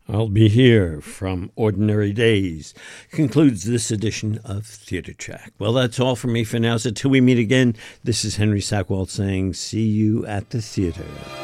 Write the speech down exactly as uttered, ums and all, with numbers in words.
I'll Be Here from Ordinary Days concludes this edition of Theater Track. Well, that's all from me for now. So till we meet again, this is Henry Sackwalt saying, see you at the theater.